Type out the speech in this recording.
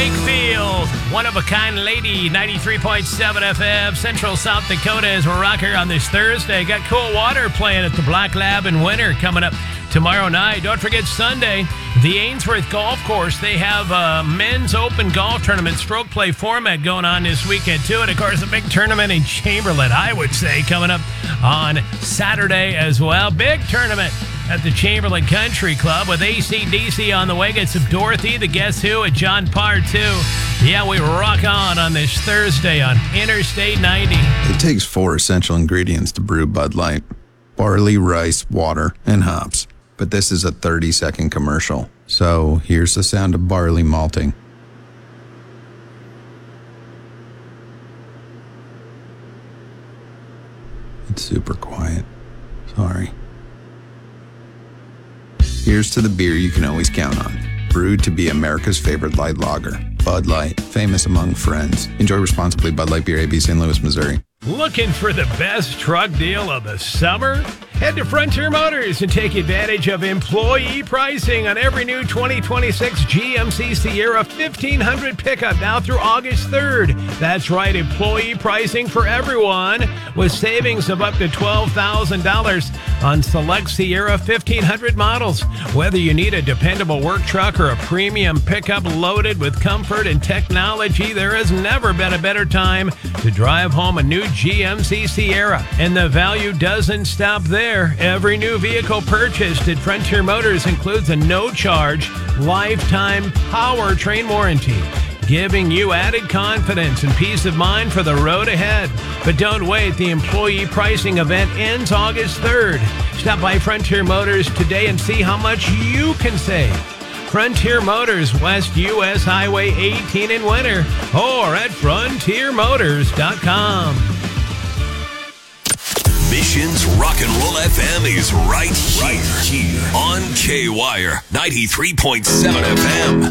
Wakefield, one-of-a-kind lady, 93.7 FM, Central South Dakota is a rocker on this Thursday. Got Cool Water playing at the Black Lab in Winter coming up tomorrow night. Don't forget Sunday, the Ainsworth Golf Course. They have a men's open golf tournament, stroke play format going on this weekend, too. And, of course, a big tournament in Chamberlain, I would say, coming up on Saturday as well. Big tournament at the Chamberlain Country Club with AC/DC on the way. Get some Dorothy, the Guess Who, at John Parr, too. Yeah, we rock on this Thursday on Interstate 90. It takes 4 essential ingredients to brew Bud Light: barley, rice, water, and hops. But this is a 30-second commercial. So here's the sound of barley malting. It's super quiet. Sorry. Here's to the beer you can always count on. Brewed to be America's favorite light lager. Bud Light, famous among friends. Enjoy responsibly. Bud Light Beer, AB, St. Louis, Missouri. Looking for the best truck deal of the summer? Head to Frontier Motors and take advantage of employee pricing on every new 2026 GMC Sierra 1500 pickup now through August 3rd. That's right, employee pricing for everyone with savings of up to $12,000 on select Sierra 1500 models. Whether you need a dependable work truck or a premium pickup loaded with comfort and technology, there has never been a better time to drive home a new GMC Sierra. And the value doesn't stop there. Every new vehicle purchased at Frontier Motors includes a no-charge, lifetime powertrain warranty, giving you added confidence and peace of mind for the road ahead. But don't wait. The employee pricing event ends August 3rd. Stop by Frontier Motors today and see how much you can save. Frontier Motors, West US Highway 18 in Winter, or at frontiermotors.com. Mission's Rock and Roll FM is right here on K-Wire 93.7 FM.